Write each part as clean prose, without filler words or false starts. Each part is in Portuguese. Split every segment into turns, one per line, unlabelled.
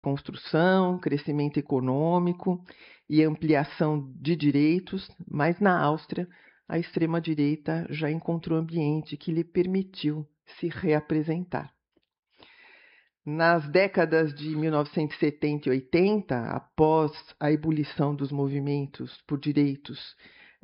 construção, crescimento econômico e ampliação de direitos, mas na Áustria a extrema-direita já encontrou ambiente que lhe permitiu se reapresentar. Nas décadas de 1970 e 80, após a ebulição dos movimentos por direitos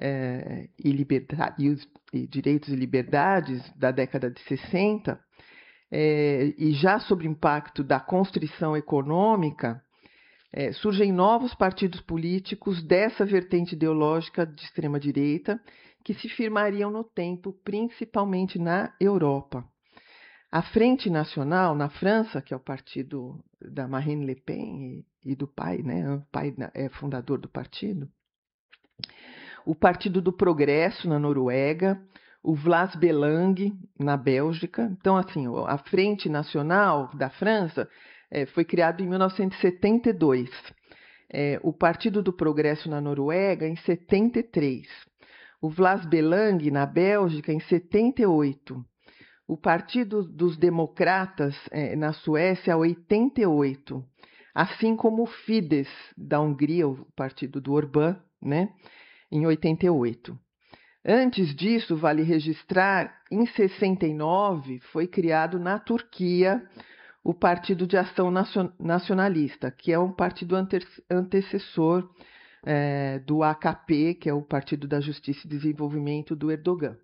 direitos e liberdades da década de 60, e já sob o impacto da constrição econômica, surgem novos partidos políticos dessa vertente ideológica de extrema-direita que se firmariam no tempo, principalmente na Europa. A Frente Nacional, na França, que é o partido da Marine Le Pen e do pai, né? O pai é fundador do partido. O Partido do Progresso, na Noruega. O Vlaams Belang, na Bélgica. Então, assim, a Frente Nacional da França foi criada em 1972. O Partido do Progresso, na Noruega, em 73. O Vlaams Belang, na Bélgica, em 78. O Partido dos Democratas, na Suécia, 88, assim como o Fidesz, da Hungria, o partido do Orbán, né, em 88. Antes disso, vale registrar, em 69, foi criado na Turquia o Partido de Ação Nacionalista, que é um partido antecessor do AKP, que é o Partido da Justiça e Desenvolvimento do Erdogan.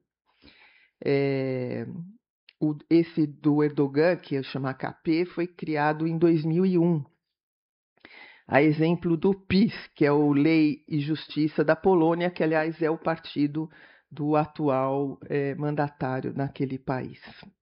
Esse do Erdogan, que chama AKP, foi criado em 2001, a exemplo do PiS, que é o Lei e Justiça da Polônia, que, aliás, é o partido do atual mandatário naquele país.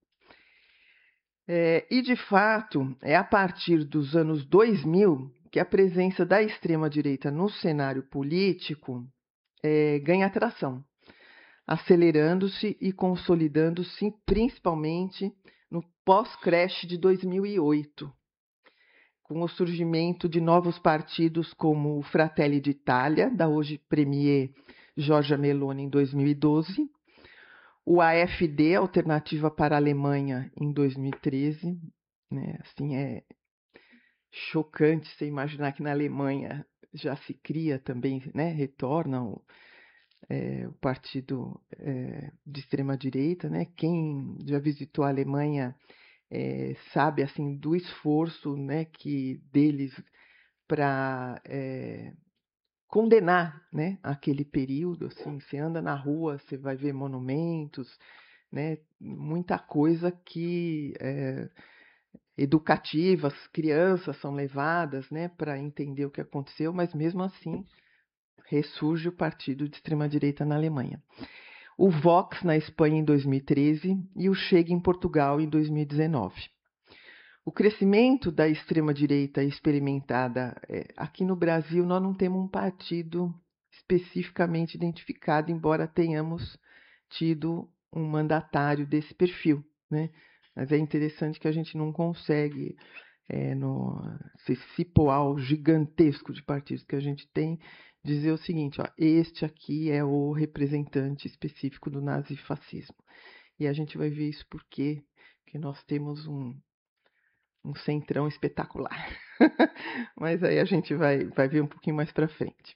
E, de fato, é a partir dos anos 2000 que a presença da extrema-direita no cenário político ganha atração, acelerando-se e consolidando-se principalmente no pós-crash de 2008, com o surgimento de novos partidos como o Fratelli d'Italia, da hoje premier Giorgia Meloni, em 2012, o AfD, Alternativa para a Alemanha, em 2013. Né? Assim, é chocante você imaginar que na Alemanha já se cria também, né? Retorna o partido de extrema-direita, né? Quem já visitou a Alemanha sabe assim do esforço, né, deles para condenar, né, aquele período. Assim, você anda na rua, você vai ver monumentos, né, muita coisa que educativas, crianças são levadas, né, para entender o que aconteceu, mas mesmo assim ressurge o partido de extrema-direita na Alemanha. O Vox na Espanha em 2013 e o Chega em Portugal em 2019. O crescimento da extrema-direita experimentada aqui no Brasil, nós não temos um partido especificamente identificado, embora tenhamos tido um mandatário desse perfil, né? Mas é interessante que a gente não consegue, se cipoal gigantesco de partidos que a gente tem, dizer o seguinte: ó, este aqui é o representante específico do nazifascismo. E a gente vai ver isso porque nós temos um centrão espetacular. Mas aí a gente vai ver um pouquinho mais para frente.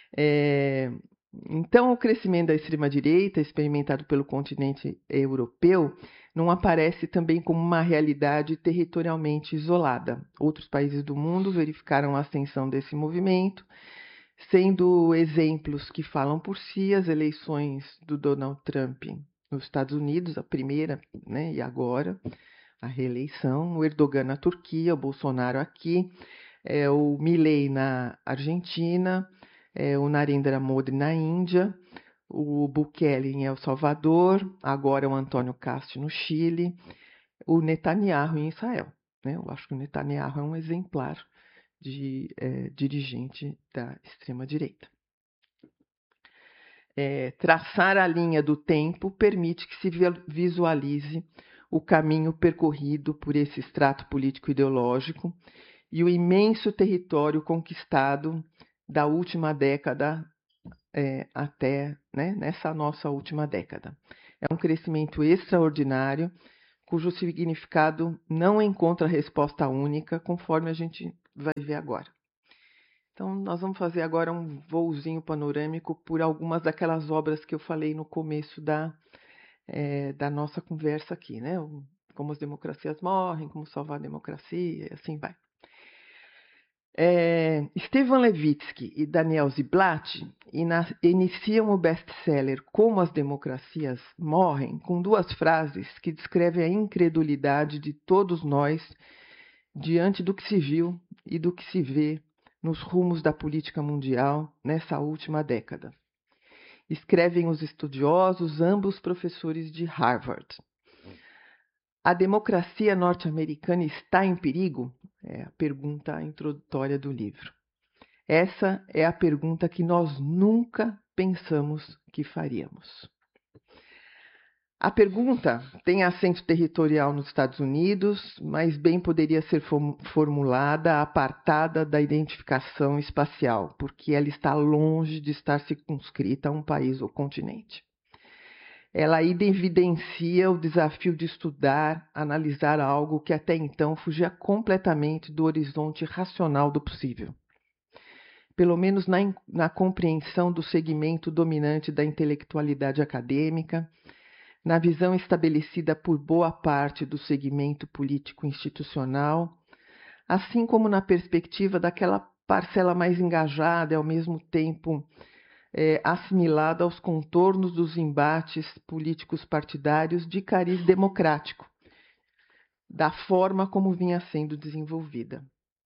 Então, o crescimento da extrema-direita, experimentado pelo continente europeu, não aparece também como uma realidade territorialmente isolada. Outros países do mundo verificaram a ascensão desse movimento, sendo exemplos que falam por si as eleições do Donald Trump nos Estados Unidos, a primeira, né, e agora a reeleição, o Erdogan na Turquia, o Bolsonaro aqui, o Milei na Argentina, o Narendra Modi na Índia, o Bukele em El Salvador, agora o Antônio Castro no Chile, o Netanyahu em Israel. Né? Eu acho que o Netanyahu é um exemplar de dirigente da extrema-direita. Traçar a linha do tempo permite que se visualize o caminho percorrido por esse extrato político-ideológico e o imenso território conquistado da última década até, né, nessa nossa última década. É um crescimento extraordinário, cujo significado não encontra resposta única, conforme a gente vai ver agora. Então, nós vamos fazer agora um voozinho panorâmico por algumas daquelas obras que eu falei no começo da nossa conversa aqui, né? Como as democracias morrem, como salvar a democracia, e assim vai. Stefan Levitsky e Daniel Ziblatt iniciam o best-seller Como as Democracias Morrem com duas frases que descrevem a incredulidade de todos nós diante do que se viu e do que se vê nos rumos da política mundial nessa última década. Escrevem os estudiosos, ambos professores de Harvard. A democracia norte-americana está em perigo? É a pergunta introdutória do livro. Essa é a pergunta que nós nunca pensamos que faríamos. A pergunta tem assento territorial nos Estados Unidos, mas bem poderia ser formulada apartada da identificação espacial, porque ela está longe de estar circunscrita a um país ou continente. Ela ainda evidencia o desafio de estudar, analisar algo que até então fugia completamente do horizonte racional do possível. Pelo menos na compreensão do segmento dominante da intelectualidade acadêmica, na visão estabelecida por boa parte do segmento político-institucional, assim como na perspectiva daquela parcela mais engajada e, ao mesmo tempo, assimilada aos contornos dos embates políticos partidários de cariz democrático, da forma como vinha sendo desenvolvida.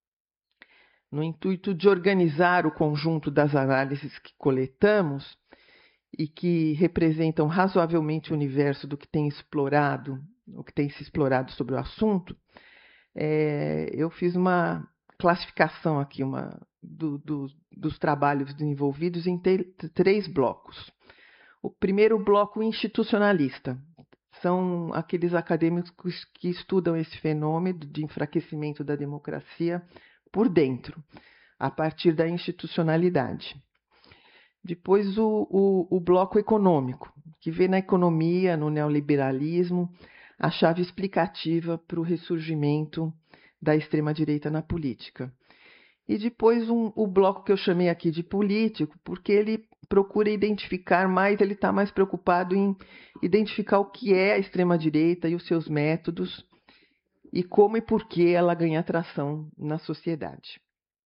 No intuito de organizar o conjunto das análises que coletamos e que representam razoavelmente o universo do que tem explorado, o que tem se explorado sobre o assunto, eu fiz uma classificação aqui dos trabalhos desenvolvidos em três blocos. O primeiro bloco institucionalista. São aqueles acadêmicos que estudam esse fenômeno de enfraquecimento da democracia por dentro, a partir da institucionalidade. Depois o bloco econômico, que vê na economia, no neoliberalismo, a chave explicativa para o ressurgimento da extrema-direita na política. E depois o bloco que eu chamei aqui de político, porque ele procura identificar mais, ele está mais preocupado em identificar o que é a extrema-direita e os seus métodos e como e por que ela ganha atração na sociedade.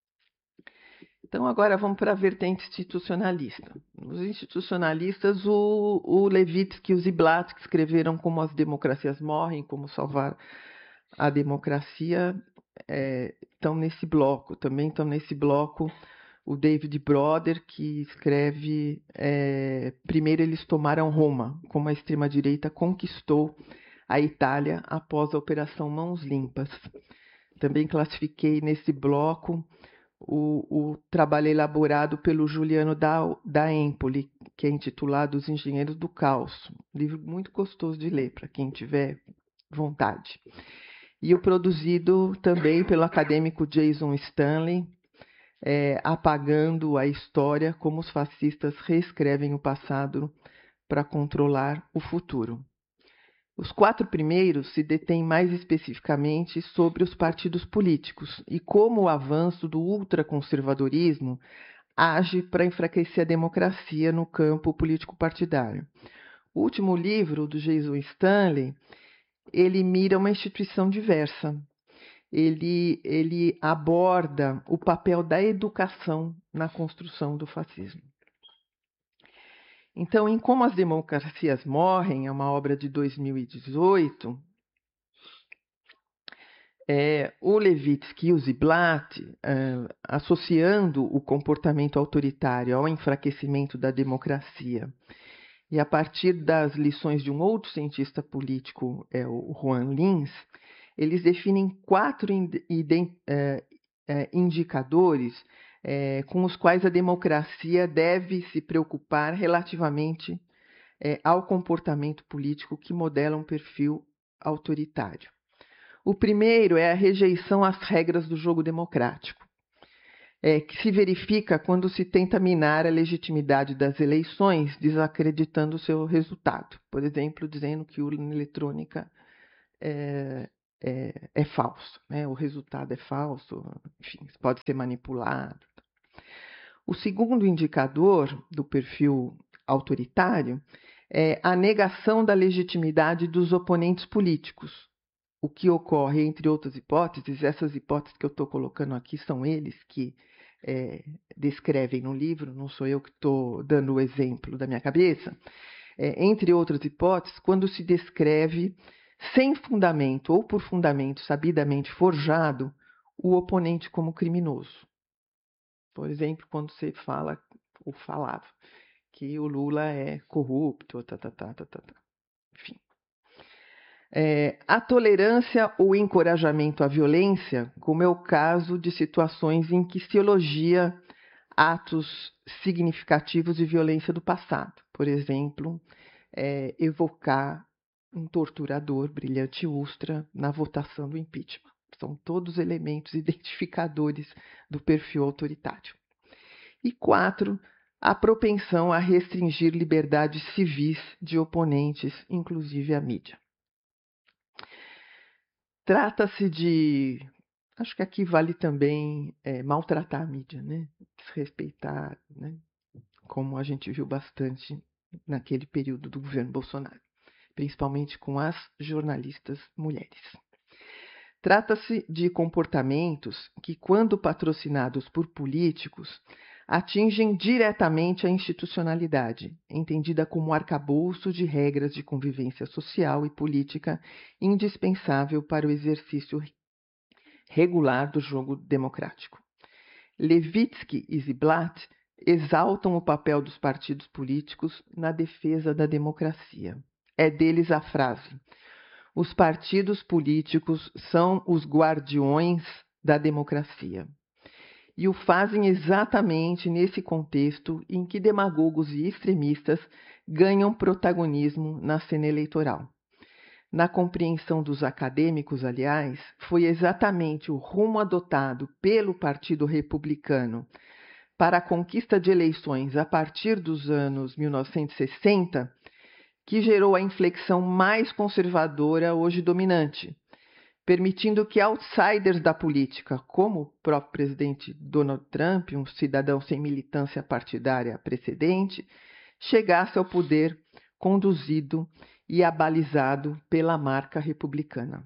Então, agora vamos para a vertente institucionalista. Os institucionalistas, o Levitsky e o Ziblatt, que escreveram Como as Democracias Morrem, Como Salvar a Democracia, estão nesse bloco. Também estão nesse bloco o David Broder, que escreve Primeiro eles tomaram Roma, como a extrema-direita conquistou a Itália após a Operação Mãos Limpas. Também classifiquei nesse bloco o trabalho elaborado pelo Juliano da Empoli, que é intitulado Os Engenheiros do Caos. Um livro muito gostoso de ler, para quem tiver vontade. E o produzido também pelo acadêmico Jason Stanley, Apagando a História, como os fascistas reescrevem o passado para controlar o futuro. Os quatro primeiros se detêm mais especificamente sobre os partidos políticos e como o avanço do ultraconservadorismo age para enfraquecer a democracia no campo político-partidário. O último livro, do Jason Stanley, ele mira uma instituição diversa. Ele aborda o papel da educação na construção do fascismo. Então, em Como as Democracias Morrem, é uma obra de 2018, o Levitsky e o Ziblatt, associando o comportamento autoritário ao enfraquecimento da democracia, e a partir das lições de um outro cientista político, o Juan Lins, eles definem 4 indicadores com os quais a democracia deve se preocupar relativamente ao comportamento político que modela um perfil autoritário. O primeiro é a rejeição às regras do jogo democrático, que se verifica quando se tenta minar a legitimidade das eleições, desacreditando o seu resultado. Por exemplo, dizendo que urna eletrônica é falso, né? O resultado é falso, enfim, pode ser manipulado. O segundo indicador do perfil autoritário é a negação da legitimidade dos oponentes políticos. O que ocorre, entre outras hipóteses, essas hipóteses que eu estou colocando aqui são eles que descrevem no livro, não sou eu que estou dando o exemplo da minha cabeça. Entre outras hipóteses, quando se descreve sem fundamento ou por fundamento sabidamente forjado o oponente como criminoso. Por exemplo, quando você fala ou falava que o Lula é corrupto, enfim. A tolerância ou encorajamento à violência, como é o caso de situações em que se elogia atos significativos de violência do passado. Por exemplo, evocar um torturador, Brilhante Ustra, na votação do impeachment. São todos elementos identificadores do perfil autoritário. E 4, a propensão a restringir liberdades civis de oponentes, inclusive a mídia. Trata-se de, acho que aqui vale também maltratar a mídia, né? Desrespeitar, né? Como a gente viu bastante naquele período do governo Bolsonaro, principalmente com as jornalistas mulheres. Trata-se de comportamentos que, quando patrocinados por políticos, atingem diretamente a institucionalidade, entendida como arcabouço de regras de convivência social e política indispensável para o exercício regular do jogo democrático. Levitsky e Ziblatt exaltam o papel dos partidos políticos na defesa da democracia. É deles a frase: os partidos políticos são os guardiões da democracia. E o fazem exatamente nesse contexto em que demagogos e extremistas ganham protagonismo na cena eleitoral. Na compreensão dos acadêmicos, aliás, foi exatamente o rumo adotado pelo Partido Republicano para a conquista de eleições a partir dos anos 1960 que gerou a inflexão mais conservadora hoje dominante, permitindo que outsiders da política, como o próprio presidente Donald Trump, um cidadão sem militância partidária precedente, chegasse ao poder conduzido e abalizado pela marca republicana.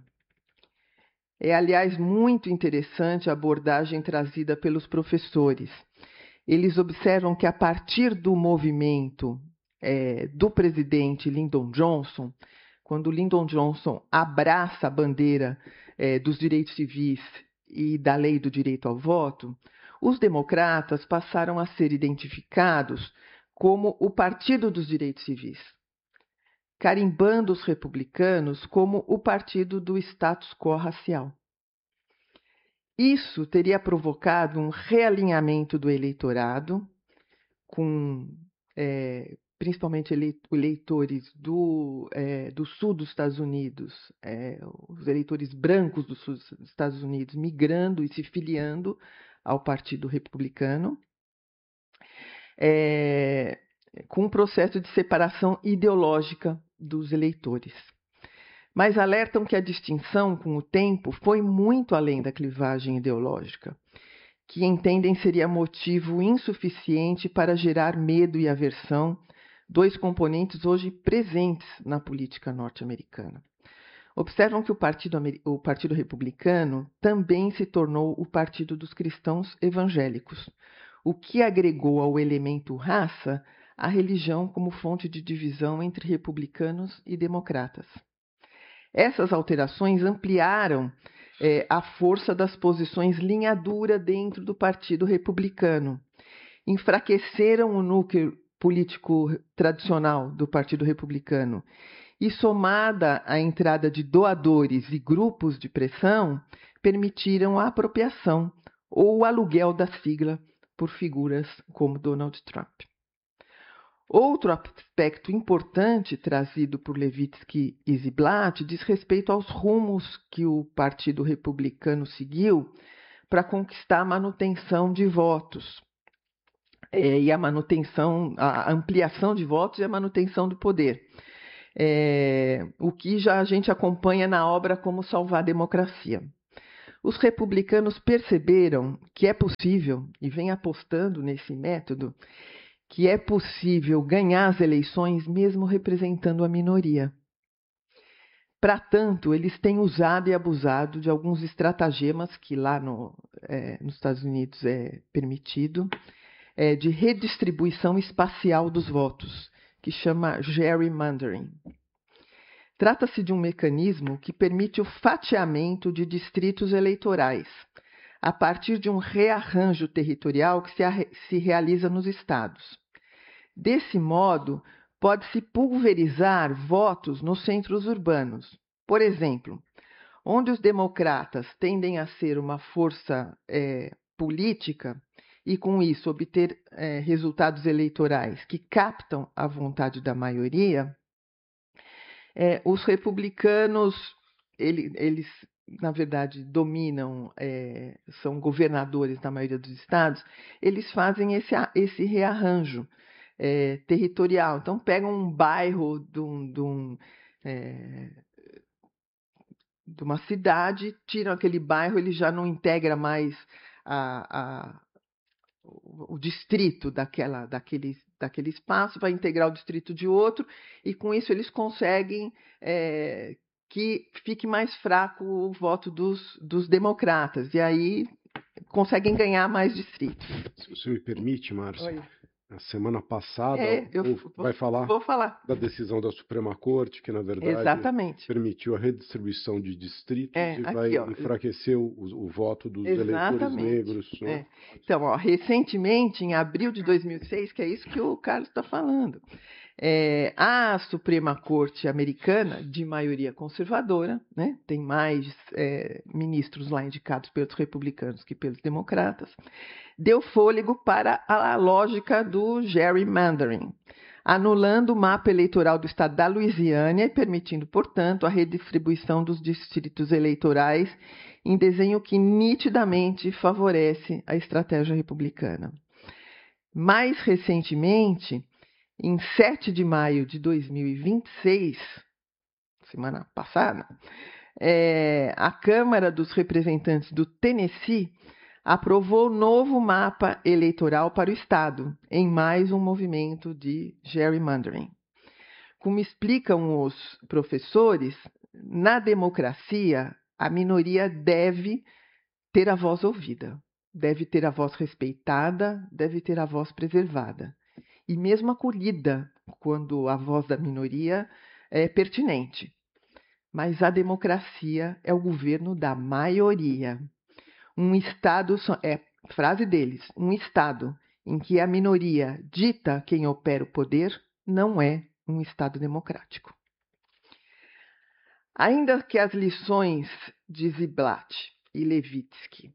É, aliás, muito interessante a abordagem trazida pelos professores. Eles observam que, a partir do movimento do presidente Lyndon Johnson, quando Lyndon Johnson abraça a bandeira dos direitos civis e da lei do direito ao voto, os democratas passaram a ser identificados como o Partido dos Direitos Civis, carimbando os republicanos como o partido do status quo racial. Isso teria provocado um realinhamento do eleitorado, com principalmente eleitores do sul dos Estados Unidos, os eleitores brancos do sul dos Estados Unidos migrando e se filiando ao Partido Republicano, com um processo de separação ideológica dos eleitores. Mas alertam que a distinção, com o tempo, foi muito além da clivagem ideológica, que entendem seria motivo insuficiente para gerar medo e aversão, dois componentes hoje presentes na política norte-americana. Observam que o Partido Republicano também se tornou o Partido dos Cristãos Evangélicos, o que agregou ao elemento raça a religião como fonte de divisão entre republicanos e democratas. Essas alterações ampliaram a força das posições linha dura dentro do Partido Republicano, enfraqueceram o núcleo político tradicional do Partido Republicano e, somada à entrada de doadores e grupos de pressão, permitiram a apropriação ou o aluguel da sigla por figuras como Donald Trump. Outro aspecto importante trazido por Levitsky e Ziblatt diz respeito aos rumos que o Partido Republicano seguiu para conquistar a manutenção de votos e a ampliação de votos e a manutenção do poder. o que já a gente acompanha na obra Como Salvar a Democracia. Os republicanos perceberam que é possível, e vem apostando nesse método, que é possível ganhar as eleições mesmo representando a minoria. Para tanto, eles têm usado e abusado de alguns estratagemas que lá nos Estados Unidos é permitido, de redistribuição espacial dos votos, que chama gerrymandering. Trata-se de um mecanismo que permite o fatiamento de distritos eleitorais, a partir de um rearranjo territorial que se realiza nos estados. Desse modo, pode-se pulverizar votos nos centros urbanos. Por exemplo, onde os democratas tendem a ser uma força política e, com isso, obter resultados eleitorais que captam a vontade da maioria, os republicanos, eles, na verdade, dominam, são governadores na maioria dos estados, eles fazem esse rearranjo territorial. Então, pegam um bairro de uma cidade, tiram aquele bairro, ele já não integra mais o distrito daquele espaço, vai integrar o distrito de outro, e com isso eles conseguem que fique mais fraco o voto dos democratas, e aí conseguem ganhar mais distritos.
Se você me permite, Márcia,
Oi.
na semana passada,
vou falar
da decisão da Suprema Corte, que na verdade
exatamente
permitiu a redistribuição de distritos e
aqui,
vai enfraquecer o voto dos eleitores negros. Né?
Então, recentemente, em abril de 2006, que é isso que o Carlos está falando, a Suprema Corte americana, de maioria conservadora, né, tem mais ministros lá indicados pelos republicanos que pelos democratas, deu fôlego para a lógica do gerrymandering, anulando o mapa eleitoral do estado da Louisiana e permitindo, portanto, a redistribuição dos distritos eleitorais em desenho que nitidamente favorece a estratégia republicana. Mais recentemente, em 7 de maio de 2026, semana passada, a Câmara dos Representantes do Tennessee aprovou o novo mapa eleitoral para o estado, em mais um movimento de gerrymandering. Como explicam os professores, na democracia, a minoria deve ter a voz ouvida, deve ter a voz respeitada, deve ter a voz preservada, e mesmo acolhida quando a voz da minoria é pertinente. Mas a democracia é o governo da maioria. Um Estado, frase deles, um Estado em que a minoria dita quem opera o poder não é um Estado democrático. Ainda que as lições de Ziblatt e Levitsky,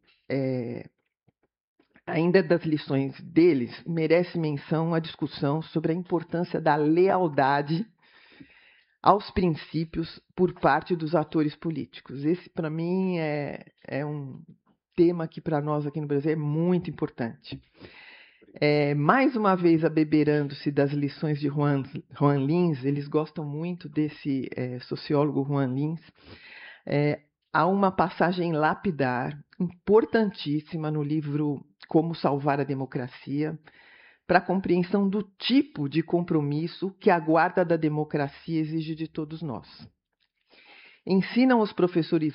ainda das lições deles, merece menção a discussão sobre a importância da lealdade aos princípios por parte dos atores políticos. Esse, para mim, é um tema que para nós aqui no Brasil é muito importante. Mais uma vez, abeberando-se das lições de Juan Lins, eles gostam muito desse sociólogo Juan Lins, há uma passagem lapidar, importantíssima no livro Como Salvar a Democracia, para a compreensão do tipo de compromisso que a guarda da democracia exige de todos nós. Ensinam os professores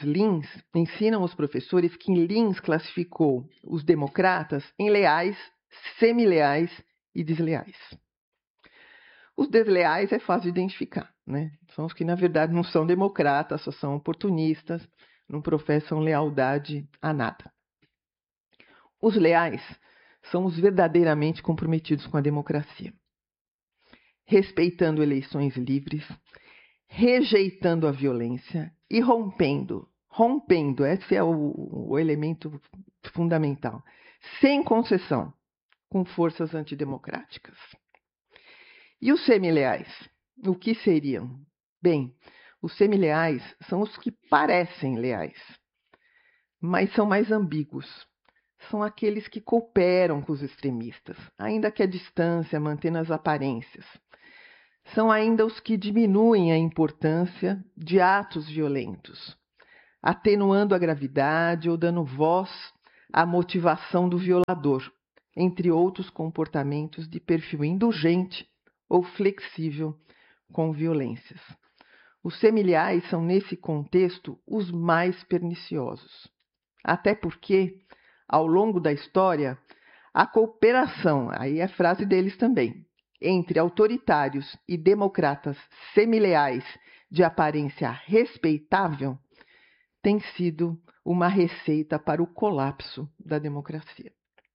que Lins classificou os democratas em leais, semileais e desleais. Os desleais é fácil de identificar, né? São os que, na verdade, não são democratas, só são oportunistas, não professam lealdade a nada. Os leais são os verdadeiramente comprometidos com a democracia, respeitando eleições livres, rejeitando a violência e rompendo, esse é o elemento fundamental, sem concessão, com forças antidemocráticas. E os semileais? O que seriam? Bem, os semileais são os que parecem leais, mas são mais ambíguos. São aqueles que cooperam com os extremistas, ainda que à distância, mantendo as aparências. são ainda os que diminuem a importância de atos violentos, atenuando a gravidade ou dando voz à motivação do violador, entre outros comportamentos de perfil indulgente ou flexível com violências. Os semilhais são, nesse contexto, os mais perniciosos. Até porque, ao longo da história, a cooperação, aí é frase deles também, entre autoritários e democratas semileais de aparência respeitável tem sido uma receita para o colapso da democracia.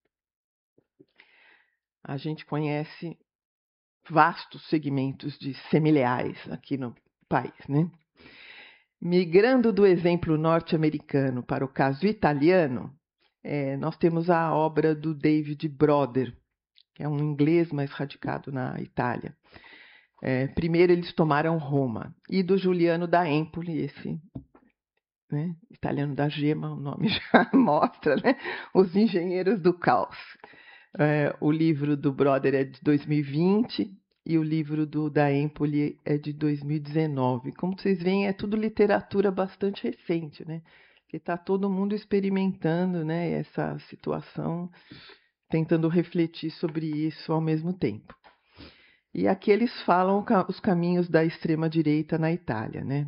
A gente conhece vastos segmentos de semileais aqui no país, né? Migrando do exemplo norte-americano para o caso italiano, nós temos a obra do David Broder, que é um inglês, mas radicado na Itália. Primeiro eles tomaram Roma, e do Giuliano da Empoli, esse, né, italiano da gema, o nome já mostra, né, Os Engenheiros do Caos. O livro do Broder é de 2020 e o livro da Empoli é de 2019. Como vocês veem, é tudo literatura bastante recente, né? Que está todo mundo experimentando, né, essa situação, tentando refletir sobre isso ao mesmo tempo. E aqui eles falam os caminhos da extrema-direita na Itália, né?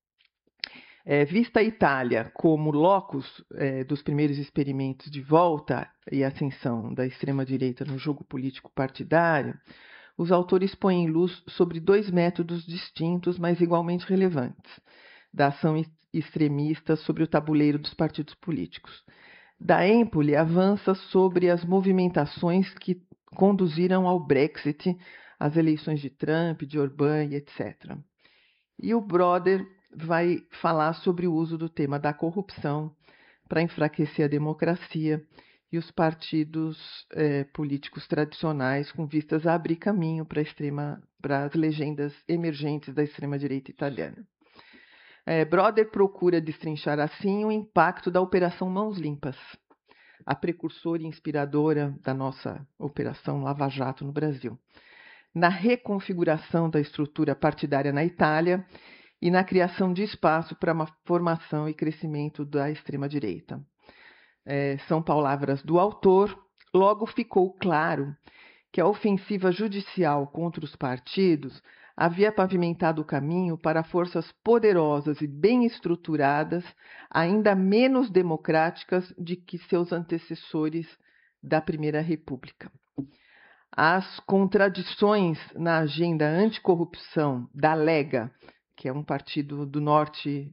Vista a Itália como locus dos primeiros experimentos de volta e ascensão da extrema-direita no jogo político partidário, os autores põem luz sobre dois métodos distintos, mas igualmente relevantes, da ação extremista sobre o tabuleiro dos partidos políticos. Da Empoli avança sobre as movimentações que conduziram ao Brexit, às eleições de Trump, de Orbán e etc. E o Broder vai falar sobre o uso do tema da corrupção para enfraquecer a democracia e os partidos políticos tradicionais, com vistas a abrir caminho para as legendas emergentes da extrema-direita italiana. Broder procura destrinchar assim o impacto da Operação Mãos Limpas, a precursora e inspiradora da nossa Operação Lava Jato no Brasil, na reconfiguração da estrutura partidária na Itália e na criação de espaço para uma formação e crescimento da extrema-direita. São palavras do autor. Logo ficou claro que a ofensiva judicial contra os partidos havia pavimentado o caminho para forças poderosas e bem estruturadas, ainda menos democráticas do que seus antecessores da Primeira República. As contradições na agenda anticorrupção da Lega, que é um partido do norte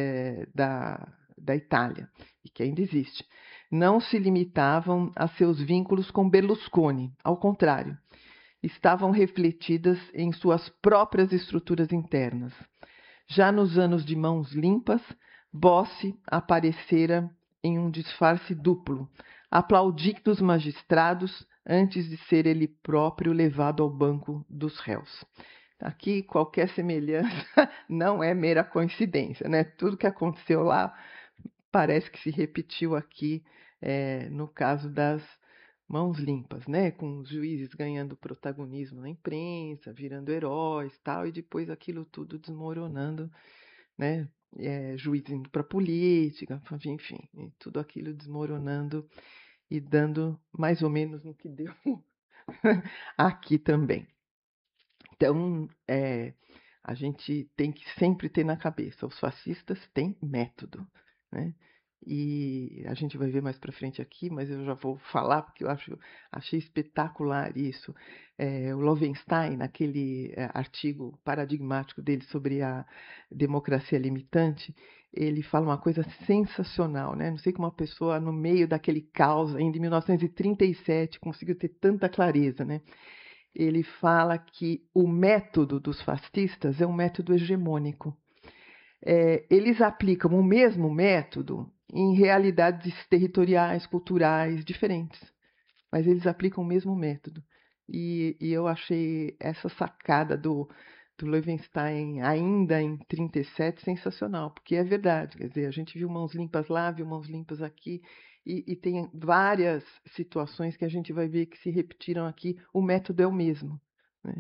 da Itália, e que ainda existe, não se limitavam a seus vínculos com Berlusconi. Ao contrário, estavam refletidas em suas próprias estruturas internas. Já nos anos de Mãos Limpas, Bossi aparecera em um disfarce duplo, aplaudindo os magistrados antes de ser ele próprio levado ao banco dos réus. Aqui, qualquer semelhança não é mera coincidência, né? Tudo que aconteceu lá parece que se repetiu aqui no caso das Mãos Limpas, né? Com os juízes ganhando protagonismo na imprensa, virando heróis, tal, e depois aquilo tudo desmoronando, né? Juiz indo para a política, enfim, tudo aquilo desmoronando e dando mais ou menos no que deu aqui também. Então, a gente tem que sempre ter na cabeça, os fascistas têm método, né? E a gente vai ver mais para frente aqui, mas eu já vou falar porque eu achei espetacular isso. O Lowenstein, naquele artigo paradigmático dele sobre a democracia limitante, ele fala uma coisa sensacional, né? Não sei como uma pessoa no meio daquele caos, ainda em 1937, conseguiu ter tanta clareza, né? Ele fala que o método dos fascistas é um método hegemônico. Eles aplicam o mesmo método em realidades territoriais, culturais diferentes, mas eles aplicam o mesmo método. E eu achei essa sacada do Lowenstein ainda em 1937 sensacional, porque é verdade, quer dizer, a gente viu Mãos Limpas lá, viu Mãos Limpas aqui, e tem várias situações que a gente vai ver que se repetiram aqui, o método é o mesmo, né?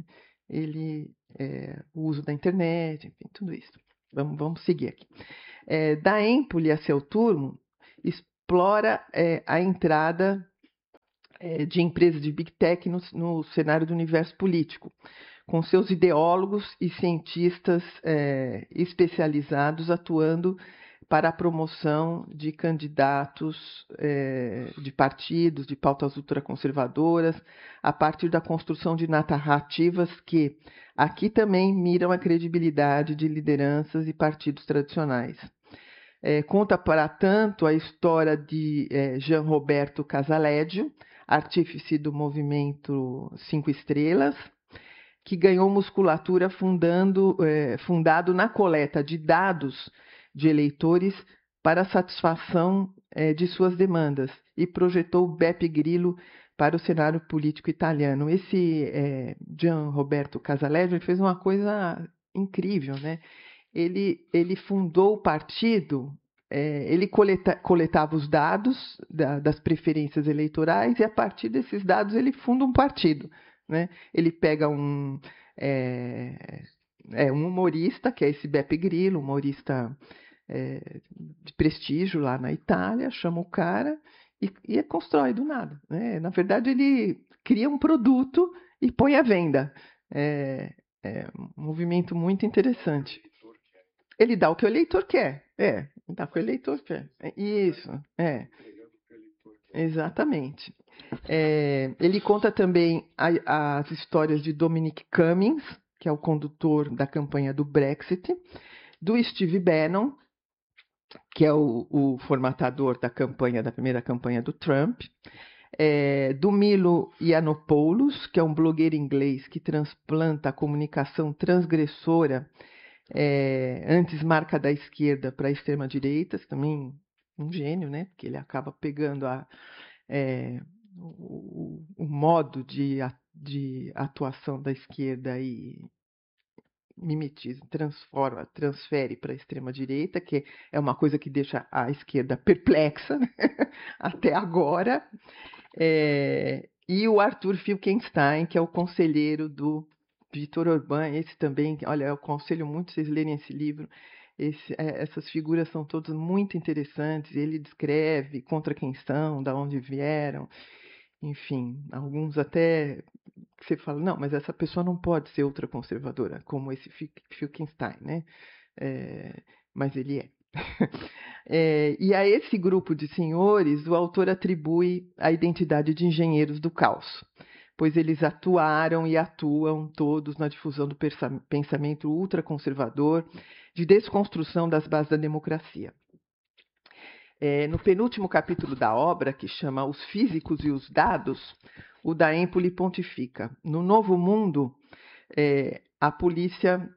o uso da internet, enfim, tudo isso. Vamos seguir aqui. Da Empoli a seu turno, explora a entrada de empresas de Big Tech no cenário do universo político, com seus ideólogos e cientistas especializados atuando para a promoção de candidatos de partidos, de pautas ultraconservadoras, a partir da construção de narrativas que aqui também miram a credibilidade de lideranças e partidos tradicionais. Conta, para tanto, a história de Jean Roberto Casaleggio, artífice do movimento 5 Estrelas, que ganhou musculatura fundado na coleta de dados de eleitores para a satisfação de suas demandas e projetou o Beppe Grillo para o cenário político italiano. Esse Jean Roberto Casaleggio fez uma coisa incrível, né? Ele fundou o partido, ele coletava os dados das preferências eleitorais e, a partir desses dados, ele funda um partido, né? Ele pega um humorista, que é esse Beppe Grillo, humorista de prestígio lá na Itália, chama o cara e constrói do nada, né? Na verdade, ele cria um produto e põe à venda. É um movimento muito interessante. Ele dá o que o eleitor quer. Dá o que o eleitor quer. Isso, exatamente. Ele conta também as histórias de Dominic Cummings, que é o condutor da campanha do Brexit, do Steve Bannon, que é o formatador da primeira campanha do Trump, do Milo Yiannopoulos, que é um blogueiro inglês que transplanta a comunicação transgressora, antes marca da esquerda para a extrema-direita, também um gênio, né? Porque ele acaba pegando o modo de atuação da esquerda e mimetiza, transfere para a extrema-direita, que é uma coisa que deixa a esquerda perplexa, né? Até agora. E o Arthur Filkenstein, que é o conselheiro do Viktor Orbán, esse também, olha, eu aconselho muito vocês lerem esse livro. Essas figuras são todas muito interessantes. Ele descreve contra quem são, de onde vieram, enfim, alguns até que você fala, não, mas essa pessoa não pode ser ultraconservadora, como esse Filkenstein, né? Mas ele é. E a esse grupo de senhores, o autor atribui a identidade de engenheiros do caos, pois eles atuaram e atuam todos na difusão do pensamento ultraconservador, de desconstrução das bases da democracia. No penúltimo capítulo da obra, que chama Os Físicos e os Dados, o da Empoli pontifica: no novo mundo, a política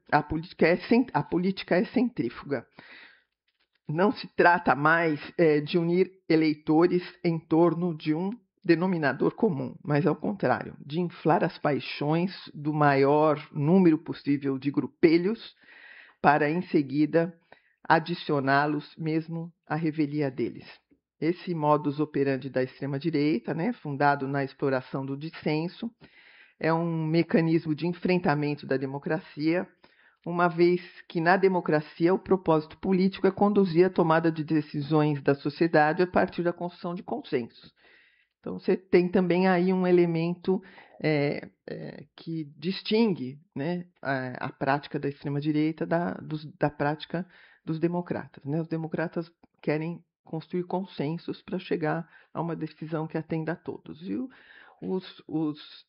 é centrífuga. Não se trata mais de unir eleitores em torno de um denominador comum, mas ao contrário, de inflar as paixões do maior número possível de grupelhos para, em seguida, adicioná-los mesmo à revelia deles. Esse modus operandi da extrema-direita, né, fundado na exploração do dissenso, é um mecanismo de enfrentamento da democracia, uma vez que na democracia o propósito político é conduzir a tomada de decisões da sociedade a partir da construção de consensos. Então, você tem também aí um elemento que distingue, né, a prática da extrema-direita da prática dos democratas, né? Os democratas querem construir consensos para chegar a uma decisão que atenda a todos. E os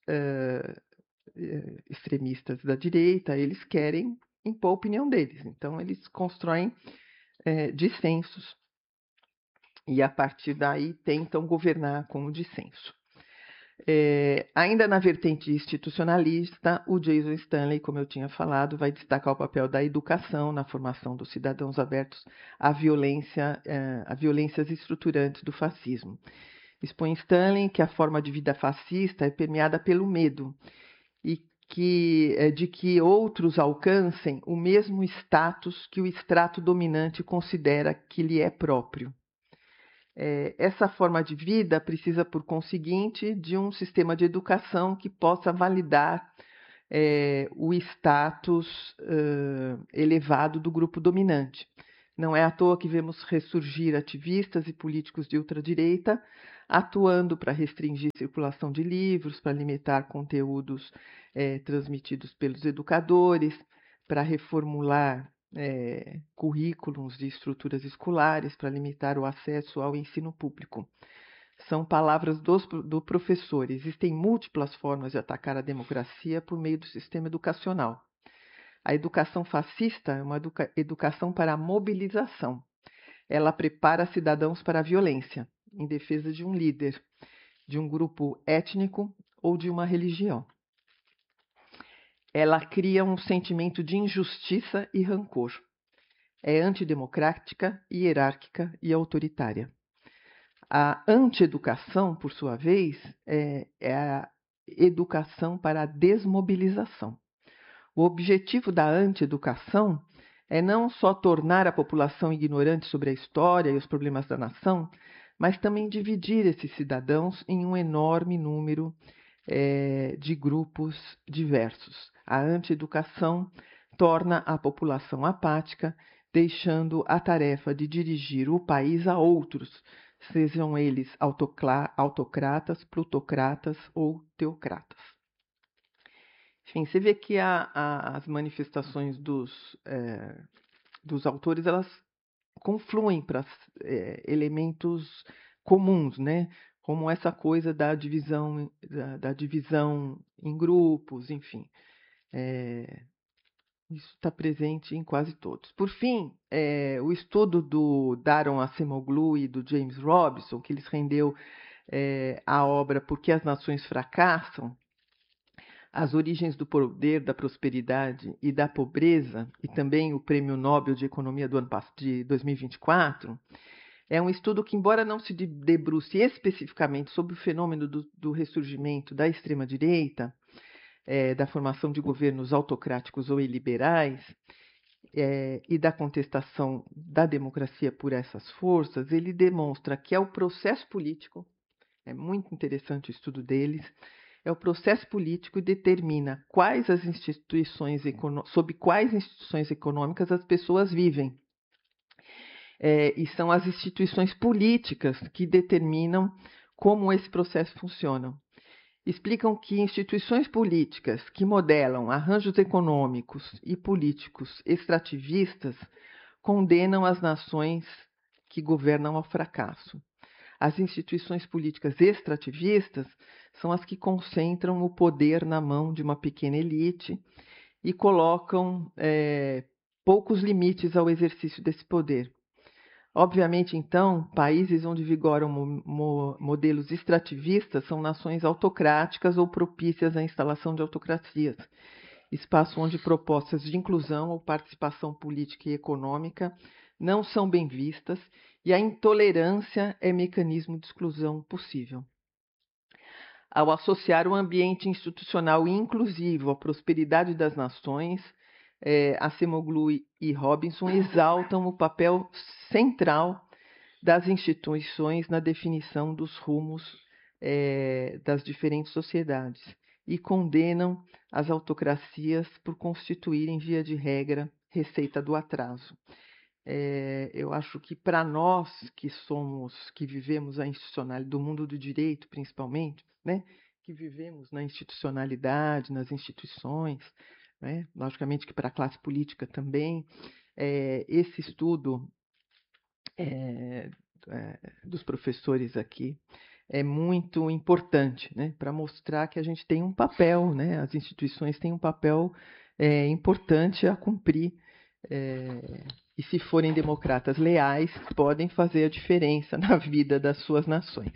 extremistas da direita, eles querem impor a opinião deles. Então, eles constroem dissensos e, a partir daí, tentam governar com o dissenso. Ainda na vertente institucionalista, o Jason Stanley, como eu tinha falado, vai destacar o papel da educação na formação dos cidadãos abertos à violências estruturantes do fascismo. Expõe Stanley que a forma de vida fascista é permeada pelo medo e de que outros alcancem o mesmo status que o extrato dominante considera que lhe é próprio. Essa forma de vida precisa, por conseguinte, de um sistema de educação que possa validar o status elevado do grupo dominante. Não é à toa que vemos ressurgir ativistas e políticos de ultradireita atuando para restringir a circulação de livros, para limitar conteúdos transmitidos pelos educadores, para reformular currículos de estruturas escolares, para limitar o acesso ao ensino público. São palavras do professor. Existem múltiplas formas de atacar a democracia por meio do sistema educacional. A educação fascista é uma educação para a mobilização. Ela prepara cidadãos para a violência, em defesa de um líder, de um grupo étnico ou de uma religião. Ela cria um sentimento de injustiça e rancor. É antidemocrática, hierárquica e autoritária. A antieducação, por sua vez, é a educação para a desmobilização. O objetivo da antieducação é não só tornar a população ignorante sobre a história e os problemas da nação, mas também dividir esses cidadãos em um enorme número de grupos diversos. A antieducação torna a população apática, deixando a tarefa de dirigir o país a outros, sejam eles autocratas, plutocratas ou teocratas. Enfim, você vê que as manifestações dos autores, elas confluem para elementos comuns, né? Como essa coisa da divisão em grupos, enfim. Isso está presente em quase todos. Por fim, o estudo do Daron Acemoglu e do James Robison, que eles rendeu a obra Por que as Nações Fracassam, as origens do poder, da prosperidade e da pobreza, e também o Prêmio Nobel de Economia do ano de 2024, é um estudo que, embora não se debruce especificamente sobre o fenômeno do ressurgimento da extrema-direita, da formação de governos autocráticos ou iliberais, e da contestação da democracia por essas forças, ele demonstra que é o processo político, é muito interessante o estudo deles, é o processo político que determina sob quais instituições econômicas as pessoas vivem. E são as instituições políticas que determinam como esse processo funciona. Explicam que instituições políticas que modelam arranjos econômicos e políticos extrativistas condenam as nações que governam ao fracasso. As instituições políticas extrativistas são as que concentram o poder na mão de uma pequena elite e colocam poucos limites ao exercício desse poder. Obviamente, então, países onde vigoram modelos extrativistas são nações autocráticas ou propícias à instalação de autocracias, espaço onde propostas de inclusão ou participação política e econômica não são bem vistas e a intolerância é mecanismo de exclusão possível. Ao associar o ambiente institucional inclusivo à prosperidade das nações, Acemoglu e Robinson exaltam o papel central das instituições na definição dos rumos das diferentes sociedades e condenam as autocracias por constituírem, via de regra, receita do atraso. Eu acho que para nós que vivemos a institucionalidade do mundo do direito, principalmente, né, que vivemos na institucionalidade, nas instituições, né, logicamente que para a classe política também, esse estudo dos professores aqui é muito importante, né, para mostrar que a gente tem um papel, né, as instituições têm um papel importante a cumprir. E se forem democratas leais, podem fazer a diferença na vida das suas nações.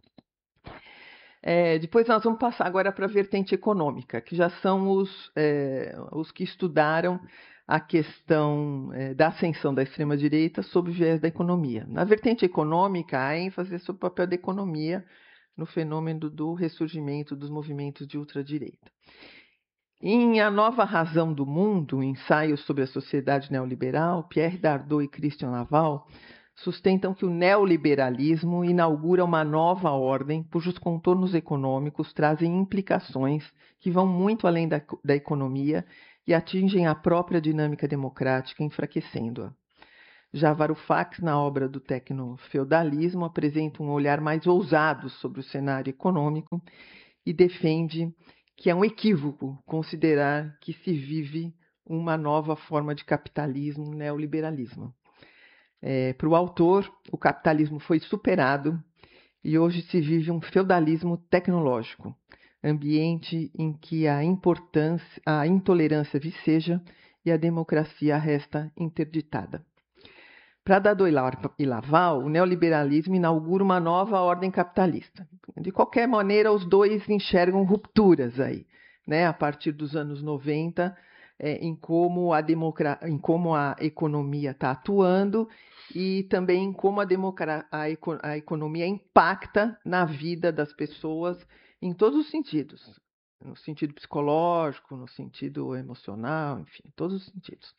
Depois nós vamos passar agora para a vertente econômica, que já são os que estudaram a questão da ascensão da extrema-direita sob o viés da economia. Na vertente econômica, há ênfase sobre o papel da economia no fenômeno do ressurgimento dos movimentos de ultradireita. Em A Nova Razão do Mundo, ensaio sobre a sociedade neoliberal, Pierre Dardot e Christian Laval sustentam que o neoliberalismo inaugura uma nova ordem cujos contornos econômicos trazem implicações que vão muito além da economia e atingem a própria dinâmica democrática, enfraquecendo-a. Já Varoufakis, na obra do Tecnofeudalismo, apresenta um olhar mais ousado sobre o cenário econômico e defende que é um equívoco considerar que se vive uma nova forma de capitalismo, um neoliberalismo. Para o autor, o capitalismo foi superado e hoje se vive um feudalismo tecnológico, ambiente em que a intolerância viceja e a democracia resta interditada. Para Dado e Laval, o neoliberalismo inaugura uma nova ordem capitalista. De qualquer maneira, os dois enxergam rupturas aí, né, a partir dos anos 90, em como a economia está atuando e também em como a economia impacta na vida das pessoas em todos os sentidos. No sentido psicológico, no sentido emocional, enfim, em todos os sentidos.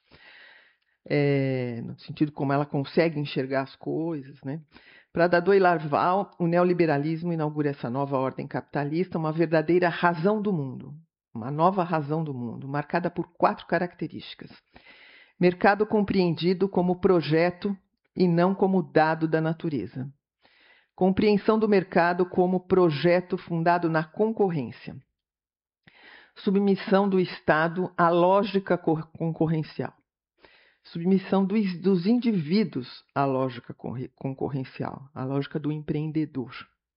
No sentido como ela consegue enxergar as coisas, né? Para Dado e Laval, o neoliberalismo inaugura essa nova ordem capitalista, uma verdadeira razão do mundo, uma nova razão do mundo, marcada por 4 características. Mercado compreendido como projeto e não como dado da natureza. Compreensão do mercado como projeto fundado na concorrência. Submissão do Estado à lógica concorrencial. Submissão dos indivíduos à lógica concorrencial, à lógica do empreendedor.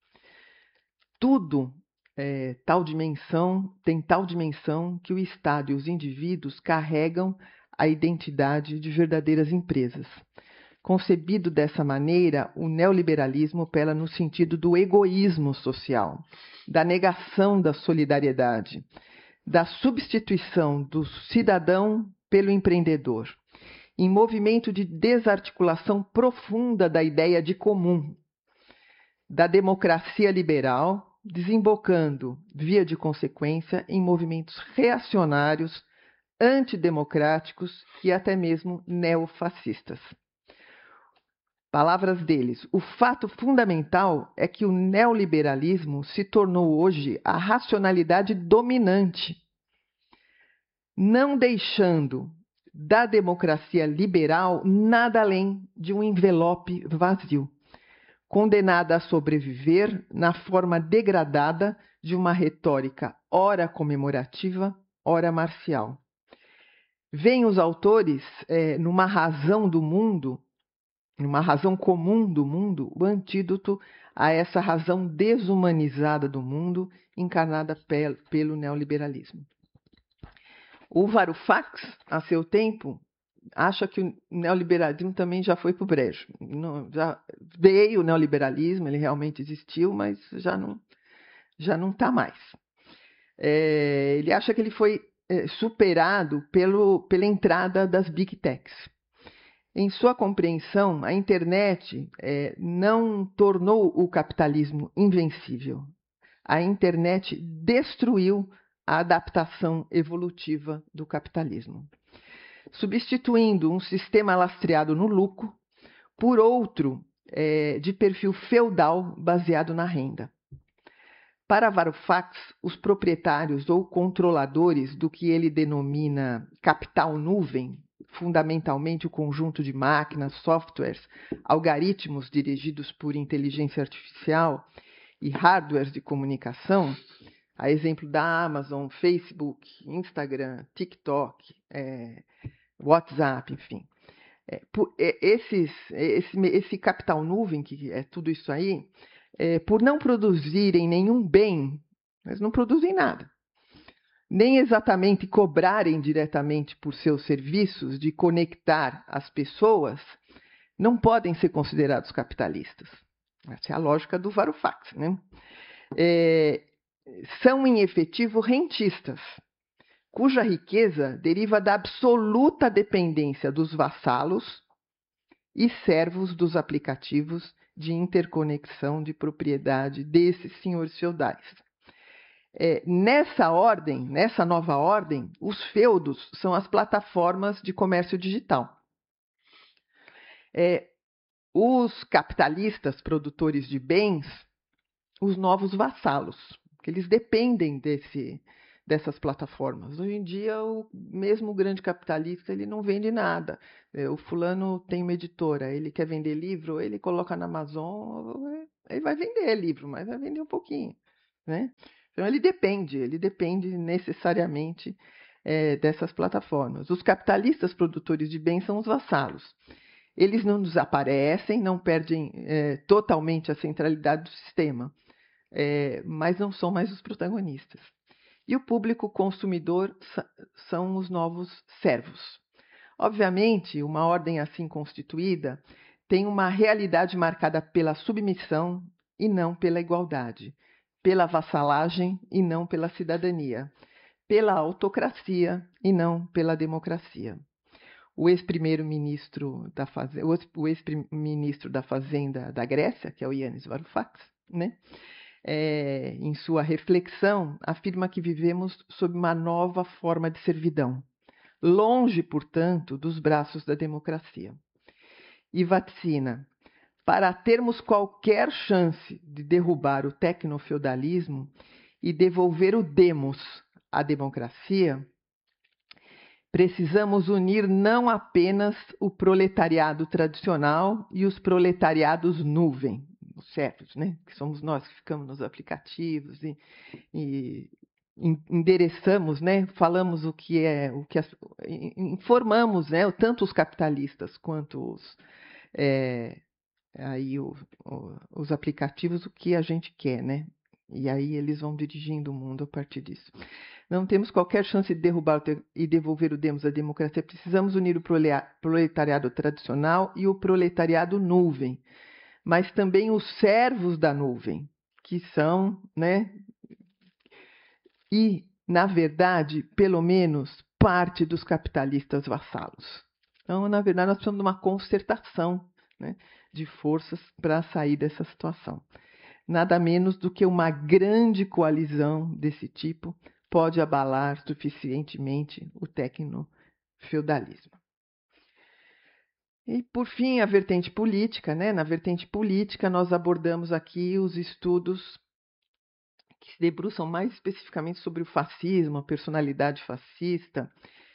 Tudo tem tal dimensão que o Estado e os indivíduos carregam a identidade de verdadeiras empresas. Concebido dessa maneira, o neoliberalismo opera no sentido do egoísmo social, da negação da solidariedade, da substituição do cidadão pelo empreendedor, em movimento de desarticulação profunda da ideia de comum, da democracia liberal, desembocando, via de consequência, em movimentos reacionários, antidemocráticos e até mesmo neofascistas. Palavras deles: o fato fundamental é que o neoliberalismo se tornou hoje a racionalidade dominante, não deixando da democracia liberal nada além de um envelope vazio, condenada a sobreviver na forma degradada de uma retórica ora comemorativa, ora marcial. Veem os autores, numa razão do mundo, numa razão comum do mundo, o antídoto a essa razão desumanizada do mundo encarnada pelo neoliberalismo. O Varoufakis, a seu tempo, acha que o neoliberalismo também já foi para o brejo. Já veio o neoliberalismo, ele realmente existiu, mas já não está mais. Ele acha que ele foi superado pela entrada das Big Techs. Em sua compreensão, a internet não tornou o capitalismo invencível. A internet destruiu a adaptação evolutiva do capitalismo, substituindo um sistema lastreado no lucro por outro de perfil feudal baseado na renda. Para Varoufakis, os proprietários ou controladores do que ele denomina capital nuvem, fundamentalmente o conjunto de máquinas, softwares, algoritmos dirigidos por inteligência artificial e hardwares de comunicação, a exemplo da Amazon, Facebook, Instagram, TikTok, WhatsApp, enfim. Esse capital nuvem, que é tudo isso aí, por não produzirem nenhum bem, eles não produzem nada, nem exatamente cobrarem diretamente por seus serviços de conectar as pessoas, não podem ser considerados capitalistas. Essa é a lógica do Varoufakis, né? São, em efetivo, rentistas, cuja riqueza deriva da absoluta dependência dos vassalos e servos dos aplicativos de interconexão de propriedade desses senhores feudais. Nessa nova ordem, os feudos são as plataformas de comércio digital. os capitalistas produtores de bens, os novos vassalos, que eles dependem dessas plataformas. Hoje em dia, mesmo o grande capitalista, ele não vende nada. O fulano tem uma editora, ele quer vender livro, ele coloca na Amazon, ele vai vender livro, mas vai vender um pouquinho, né? Então ele depende necessariamente dessas plataformas. Os capitalistas produtores de bens são os vassalos. Eles não desaparecem, não perdem totalmente a centralidade do sistema, mas não são mais os protagonistas. E o público consumidor são os novos servos. Obviamente, uma ordem assim constituída tem uma realidade marcada pela submissão e não pela igualdade, pela vassalagem e não pela cidadania, pela autocracia e não pela democracia. O ex-primeiro-ministro da Fazenda da Grécia, que é o Yanis Varoufakis, né? Em sua reflexão, afirma que vivemos sob uma nova forma de servidão, longe, portanto, dos braços da democracia. E vaticina: para termos qualquer chance de derrubar o tecnofeudalismo e devolver o demos à democracia, precisamos unir não apenas o proletariado tradicional e os proletariados nuvem, os servos, né? Que somos nós que ficamos nos aplicativos e endereçamos, né? Falamos informamos, né? Tanto os capitalistas quanto os aplicativos o que a gente quer, né? E aí eles vão dirigindo o mundo a partir disso. Não temos qualquer chance de derrubar e devolver o demos à democracia. Precisamos unir o proletariado tradicional e o proletariado nuvem, mas também os servos da nuvem, que são, né? E, na verdade, pelo menos parte dos capitalistas vassalos. Então, na verdade, nós precisamos de uma concertação, né, de forças para sair dessa situação. Nada menos do que uma grande coalizão desse tipo pode abalar suficientemente o tecnofeudalismo. E, por fim, a vertente política, né? Na vertente política, nós abordamos aqui os estudos que se debruçam mais especificamente sobre o fascismo, a personalidade fascista,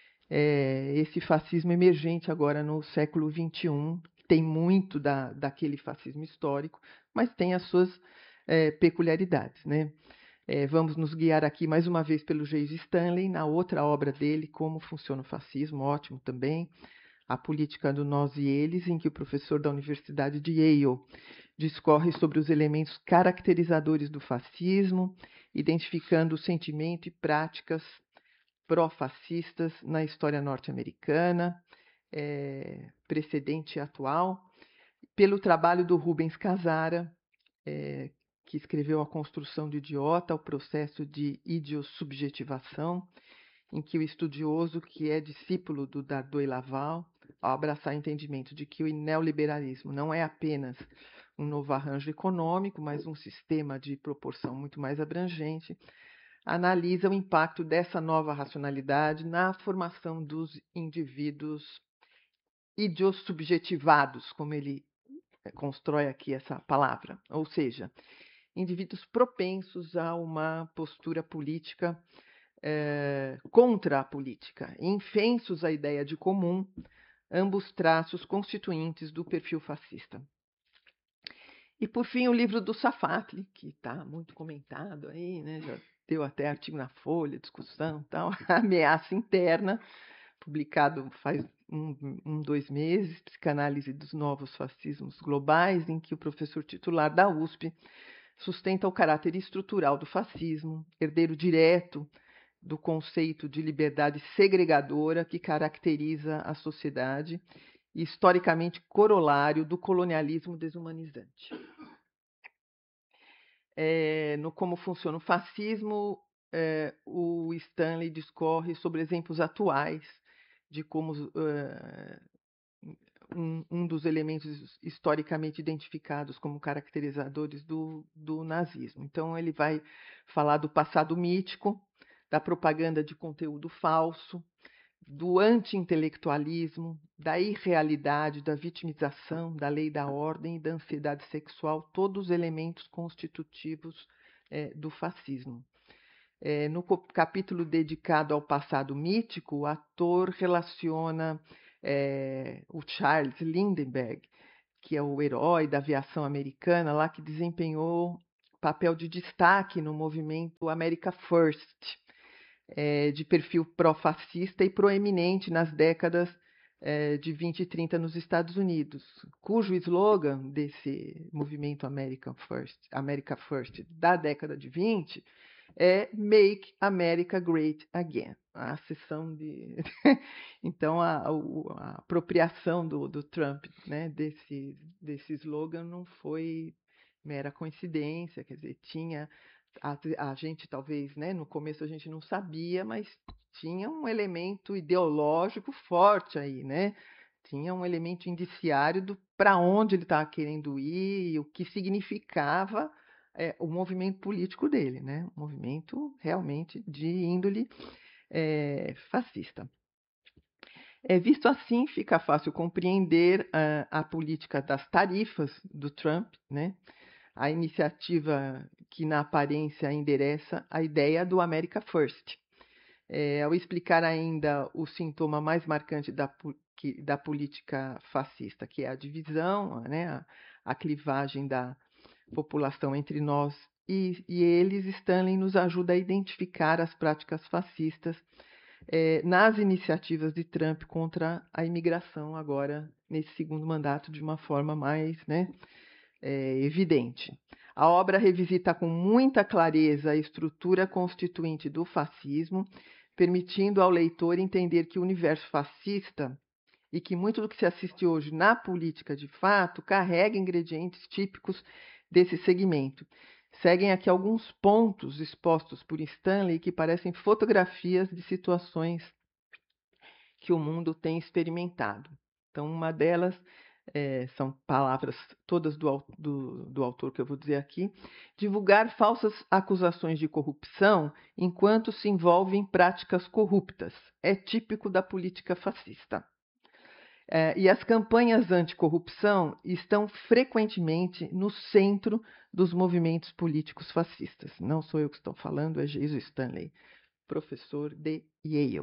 esse fascismo emergente agora no século XXI, tem muito daquele fascismo histórico, mas tem as suas peculiaridades, né? Vamos nos guiar aqui mais uma vez pelo J.G. Stanley, na outra obra dele, Como Funciona o Fascismo, ótimo também, A Política do Nós e Eles, em que o professor da Universidade de Yale discorre sobre os elementos caracterizadores do fascismo, identificando o sentimento e práticas pró-fascistas na história norte-americana, precedente e atual, pelo trabalho do Rubens Casara, que escreveu A Construção do Idiota, o processo de idiosubjetivação, em que o estudioso, que é discípulo do Dardot e Laval, ao abraçar o entendimento de que o neoliberalismo não é apenas um novo arranjo econômico, mas um sistema de proporção muito mais abrangente, analisa o impacto dessa nova racionalidade na formação dos indivíduos idiosubjetivados, como ele constrói aqui essa palavra, ou seja, indivíduos propensos a uma postura política contra a política, infensos à ideia de comum, ambos traços constituintes do perfil fascista. E, por fim, o livro do Safatli, que está muito comentado aí, né? Já deu até artigo na Folha, discussão, tal, A Ameaça Interna, publicado faz 2 meses, Psicanálise dos Novos Fascismos Globais, em que o professor titular da USP sustenta o caráter estrutural do fascismo, herdeiro direto do conceito de liberdade segregadora que caracteriza a sociedade e historicamente corolário do colonialismo desumanizante. No Como Funciona o Fascismo, o Stanley discorre sobre exemplos atuais de como um dos elementos historicamente identificados como caracterizadores do nazismo. Então, ele vai falar do passado mítico, da propaganda de conteúdo falso, do anti-intelectualismo, da irrealidade, da vitimização, da lei da ordem e da ansiedade sexual, todos os elementos constitutivos do fascismo. No capítulo dedicado ao passado mítico, o ator relaciona o Charles Lindbergh, que é o herói da aviação americana, lá que desempenhou papel de destaque no movimento America First, de perfil pró-fascista e proeminente nas décadas de 20 e 30 nos Estados Unidos, cujo slogan desse movimento America First da década de 20 é Make America Great Again. A sessão de... Então, a apropriação do Trump, né, desse slogan não foi mera coincidência, quer dizer, tinha... A gente talvez, né, no começo a gente não sabia, mas tinha um elemento ideológico forte aí, né? Tinha um elemento indiciário para onde ele estava querendo ir e o que significava o movimento político dele, né? Um movimento realmente de índole fascista. Visto assim, fica fácil compreender a política das tarifas do Trump, né? A iniciativa que, na aparência, endereça a ideia do America First. Ao explicar ainda o sintoma mais marcante da política fascista, que é a divisão, né, a clivagem da população entre nós e eles, Stanley nos ajuda a identificar as práticas fascistas nas iniciativas de Trump contra a imigração, agora nesse segundo mandato, de uma forma mais, né, evidente. A obra revisita com muita clareza a estrutura constituinte do fascismo, permitindo ao leitor entender que o universo fascista e que muito do que se assiste hoje na política de fato carrega ingredientes típicos desse segmento. Seguem aqui alguns pontos expostos por Stanley que parecem fotografias de situações que o mundo tem experimentado. Então, uma delas são palavras todas do autor que eu vou dizer aqui: divulgar falsas acusações de corrupção enquanto se envolve em práticas corruptas. É típico da política fascista. E as campanhas anticorrupção estão frequentemente no centro dos movimentos políticos fascistas. Não sou eu que estou falando, é Jesus Stanley, professor de Yale.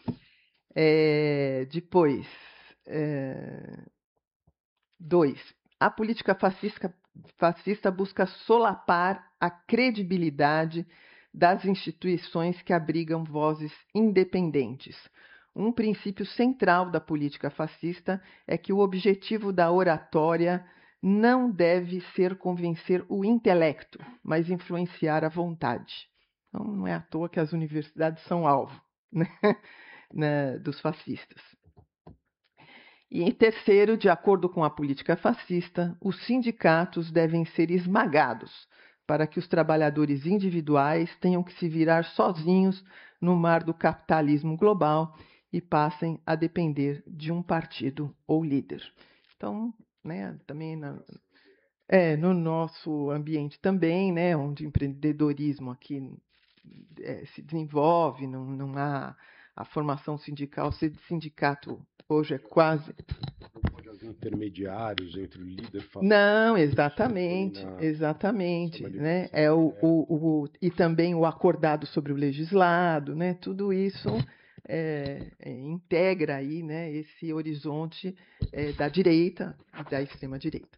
Depois, 2. A política fascista busca solapar a credibilidade das instituições que abrigam vozes independentes. Um princípio central da política fascista é que o objetivo da oratória não deve ser convencer o intelecto, mas influenciar a vontade. Então, não é à toa que as universidades são alvo, né, dos fascistas. E, em terceiro, de acordo com a política fascista, os sindicatos devem ser esmagados para que os trabalhadores individuais tenham que se virar sozinhos no mar do capitalismo global e passem a depender de um partido ou líder. Então, né, também no nosso ambiente também, né, onde o empreendedorismo aqui se desenvolve, não há a formação sindical. Ser sindicato hoje é quase...
Não pode haver intermediários entre o líder fascista...
Não, exatamente. Né? E também o acordado sobre o legislado, né? Tudo isso integra aí, né, esse horizonte da direita e da extrema-direita.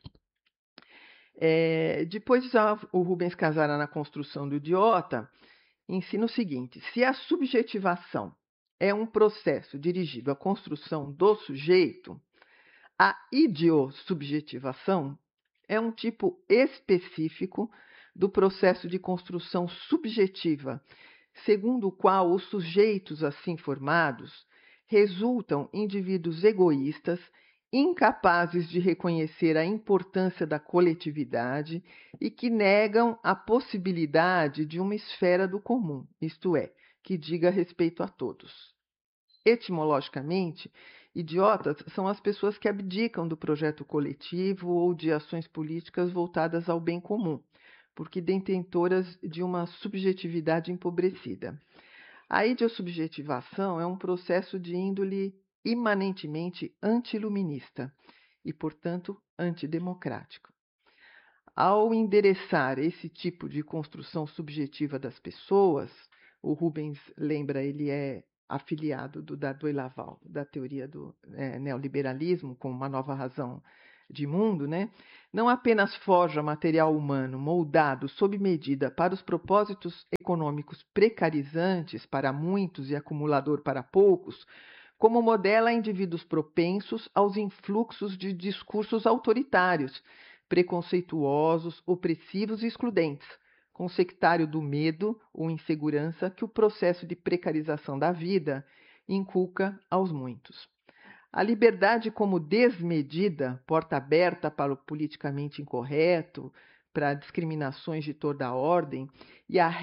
Depois, o Rubens Casara, na Construção do Idiota, ensina o seguinte: se a subjetivação é um processo dirigido à construção do sujeito, a idiosubjetivação é um tipo específico do processo de construção subjetiva, segundo o qual os sujeitos assim formados resultam indivíduos egoístas, incapazes de reconhecer a importância da coletividade e que negam a possibilidade de uma esfera do comum, isto é, que diga respeito a todos. Etimologicamente, idiotas são as pessoas que abdicam do projeto coletivo ou de ações políticas voltadas ao bem comum, porque detentoras de uma subjetividade empobrecida. A idiosubjetivação é um processo de índole imanentemente antiluminista e, portanto, antidemocrático. Ao endereçar esse tipo de construção subjetiva das pessoas, o Rubens, lembra, ele é afiliado do Dardot e Laval, da teoria do neoliberalismo, com uma nova razão de mundo, né? Não apenas forja material humano moldado sob medida para os propósitos econômicos precarizantes para muitos e acumulador para poucos, como modela indivíduos propensos aos influxos de discursos autoritários, preconceituosos, opressivos e excludentes, com sectário do medo ou insegurança que o processo de precarização da vida inculca aos muitos. A liberdade como desmedida, porta aberta para o politicamente incorreto, para discriminações de toda a ordem, e a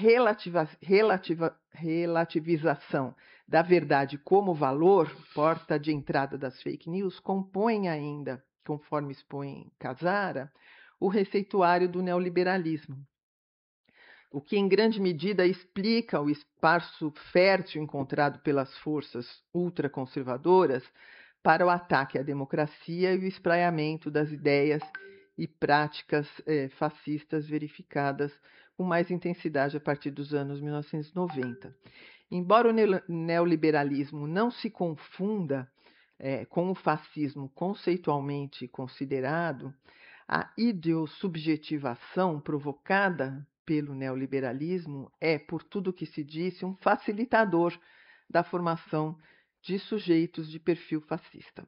relativização da verdade como valor, porta de entrada das fake news, compõem ainda, conforme expõe Casara, o receituário do neoliberalismo, o que em grande medida explica o espaço fértil encontrado pelas forças ultraconservadoras para o ataque à democracia e o espraiamento das ideias e práticas fascistas verificadas com mais intensidade a partir dos anos 1990. Embora o neoliberalismo não se confunda com o fascismo conceitualmente considerado, a idiosubjetivação provocada pelo neoliberalismo é, por tudo o que se disse, um facilitador da formação de sujeitos de perfil fascista.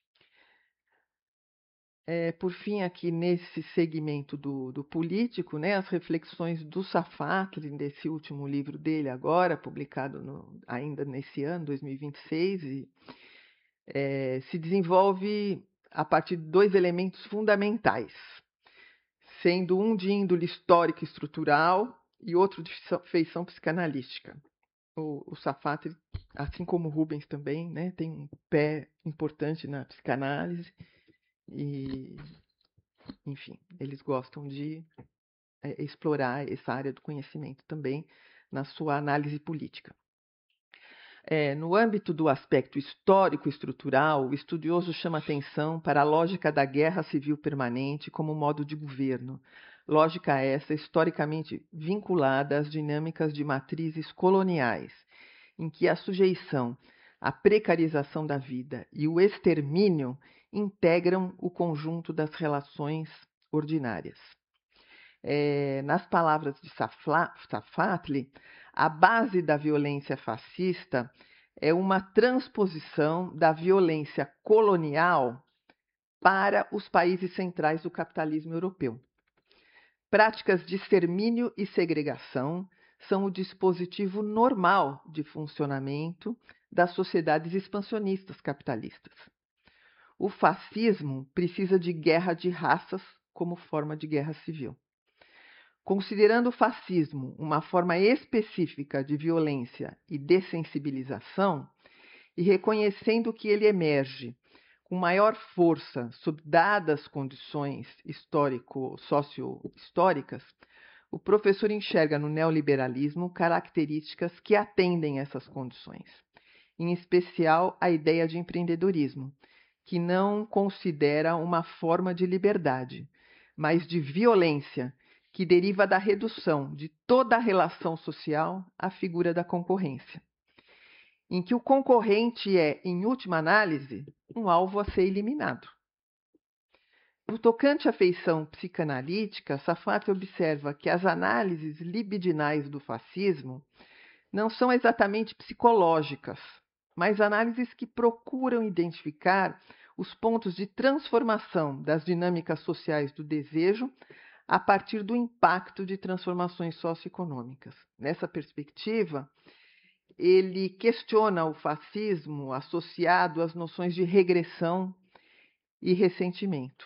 Por fim, aqui nesse segmento do político, né, as reflexões do Safatli, desse último livro dele agora, publicado ainda nesse ano, 2026, se desenvolve a partir de dois elementos fundamentais, sendo um de índole histórica e estrutural e outro de feição psicanalística. O Safatli, assim como o Rubens também, né, tem um pé importante na psicanálise e, enfim, eles gostam de explorar essa área do conhecimento também na sua análise política. No âmbito do aspecto histórico-estrutural, o estudioso chama atenção para a lógica da guerra civil permanente como modo de governo, lógica essa historicamente vinculada às dinâmicas de matrizes coloniais, em que a sujeição, a precarização da vida e o extermínio integram o conjunto das relações ordinárias. Nas palavras de Safatli, a base da violência fascista é uma transposição da violência colonial para os países centrais do capitalismo europeu. Práticas de extermínio e segregação são o dispositivo normal de funcionamento das sociedades expansionistas capitalistas. O fascismo precisa de guerra de raças como forma de guerra civil. Considerando o fascismo uma forma específica de violência e dessensibilização, e reconhecendo que ele emerge com maior força sob dadas condições socio-históricas, o professor enxerga no neoliberalismo características que atendem essas condições, em especial a ideia de empreendedorismo, que não considera uma forma de liberdade, mas de violência, que deriva da redução de toda a relação social à figura da concorrência, em que o concorrente é, em última análise, um alvo a ser eliminado. No tocante à feição psicanalítica, Safatli observa que as análises libidinais do fascismo não são exatamente psicológicas, mas análises que procuram identificar os pontos de transformação das dinâmicas sociais do desejo a partir do impacto de transformações socioeconômicas. Nessa perspectiva, ele questiona o fascismo associado às noções de regressão e ressentimento.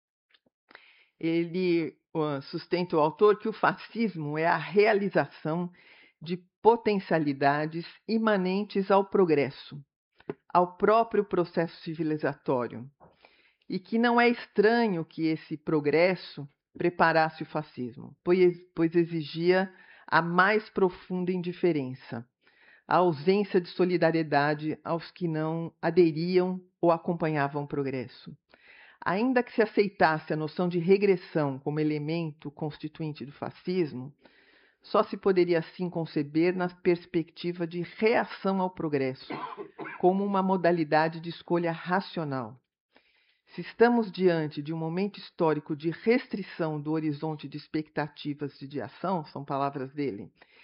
Ele sustenta o autor que o fascismo é a realização de potencialidades imanentes ao progresso, ao próprio processo civilizatório, e que não é estranho que esse progresso preparasse o fascismo, pois exigia a mais profunda indiferença, a ausência de solidariedade aos que não aderiam ou acompanhavam o progresso. Ainda que se aceitasse a noção de regressão como elemento constituinte do fascismo, só se poderia assim conceber na perspectiva de reação ao progresso, como uma modalidade de escolha racional. Se estamos diante de um momento histórico de restrição do horizonte de expectativas de ação, são palavras dele,